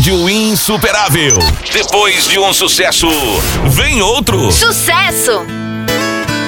rádio insuperável. Depois de um sucesso, vem outro. Sucesso!